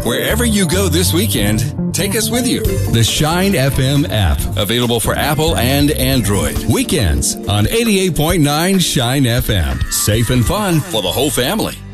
Wherever you go this weekend, take us with you. The Shine FM app, available for Apple and Android. Weekends on 88.9 Shine FM. Safe and fun for the whole family.